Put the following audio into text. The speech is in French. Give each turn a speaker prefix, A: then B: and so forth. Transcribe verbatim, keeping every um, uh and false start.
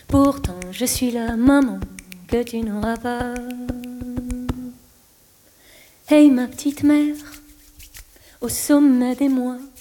A: Pourtant je suis la maman que tu n'auras pas. Hey ma petite mère, au sommet des mois,